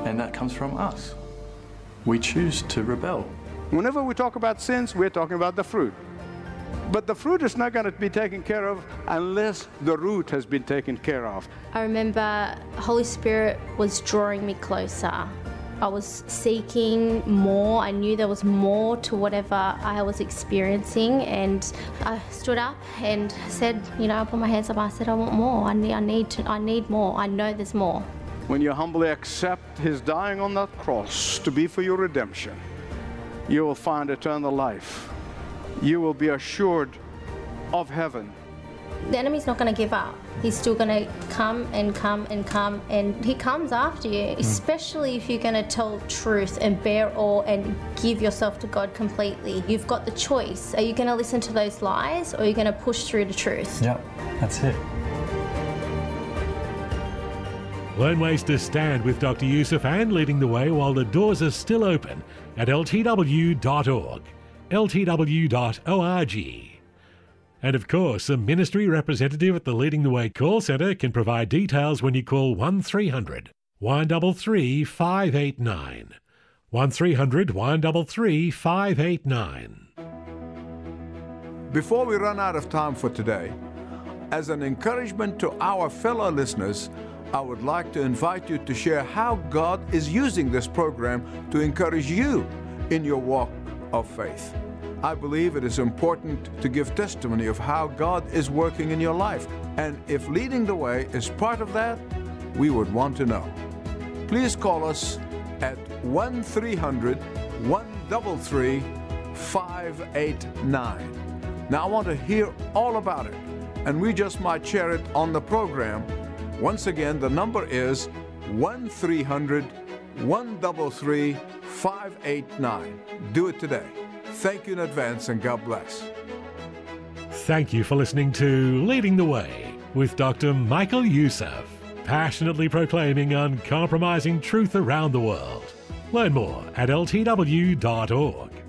and that comes from us. We choose to rebel. Whenever we talk about sins, we're talking about the fruit. But the fruit is not going to be taken care of unless the root has been taken care of. I remember Holy Spirit was drawing me closer. I was seeking more. I knew there was more to whatever I was experiencing, and I stood up and said, I put my hands up. I said, I want more. I need more. I know there's more. When you humbly accept His dying on that cross to be for your redemption, you will find eternal life. You will be assured of heaven. The enemy's not going to give up. He's still going to come and come and come, and he comes after you, especially if you're going to tell truth and bear all and give yourself to God completely. You've got the choice. Are you going to listen to those lies, or are you going to push through the truth? Yep, that's it. Learn ways to stand with Dr. Youssef and leading the way while the doors are still open at ltw.org, ltw.org. And of course, a ministry representative at the Leading the Way call centre can provide details when you call 1300 133 589. 1300 133 589. Before we run out of time for today, as an encouragement to our fellow listeners, I would like to invite you to share how God is using this program to encourage you in your walk of faith. I believe it is important to give testimony of how God is working in your life. And if Leading the Way is part of that, we would want to know. Please call us at 1-300-133-589. Now I want to hear all about it, and we just might share it on the program. Once again, the number is 1-300-133-589. Do it today. Thank you in advance, and God bless. Thank you for listening to Leading the Way with Dr. Michael Youssef, passionately proclaiming uncompromising truth around the world. Learn more at ltw.org.